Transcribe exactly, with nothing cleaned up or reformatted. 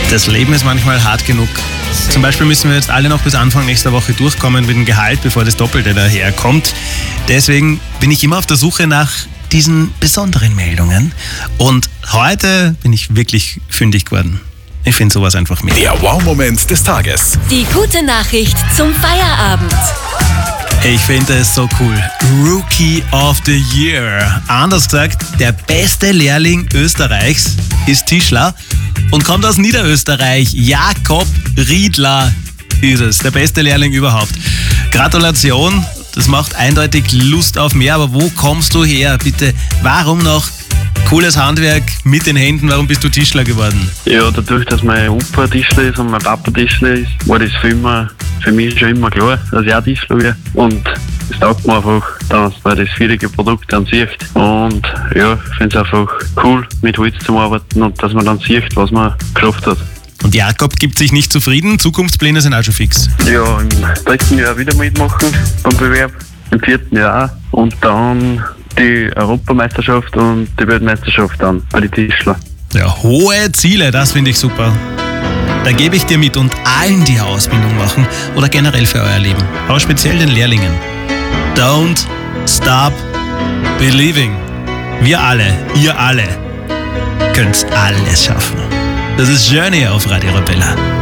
Das Leben ist manchmal hart genug. Zum Beispiel müssen wir jetzt alle noch bis Anfang nächster Woche durchkommen mit dem Gehalt, bevor das Doppelte daherkommt. Deswegen bin ich immer auf der Suche nach diesen besonderen Meldungen. Und heute bin ich wirklich fündig geworden. Ich finde sowas einfach mega. Der Wow-Moment des Tages. Die gute Nachricht zum Feierabend. Ich finde es so cool. Rookie of the Year. Anders gesagt, der beste Lehrling Österreichs ist Tischler und kommt aus Niederösterreich. Jakob Riedler ist es, der beste Lehrling überhaupt. Gratulation, das macht eindeutig Lust auf mehr, aber wo kommst du her? Bitte, warum noch cooles Handwerk mit den Händen, warum bist du Tischler geworden? Ja, dadurch, dass mein Opa Tischler ist und mein Papa Tischler ist, war das für, immer, für mich schon immer klar, dass ich auch Tischler werde. Und es taugt mir einfach, dass man das fertige Produkt dann sieht. Und ja, ich finde es einfach cool, mit Holz zu arbeiten und dass man dann sieht, was man geschafft hat. Und Jakob gibt sich nicht zufrieden, Zukunftspläne sind auch schon fix. Ja, im dritten Jahr wieder mitmachen beim Bewerb, im vierten Jahr auch. Und dann die Europameisterschaft und die Weltmeisterschaft dann bei den Tischler. Ja, hohe Ziele, das finde ich super. Da gebe ich dir mit und allen, die eine Ausbildung machen oder generell für euer Leben, aber speziell den Lehrlingen. Don't stop believing. Wir alle, ihr alle, könnt alles schaffen. Das ist Journey auf Radio Arabella.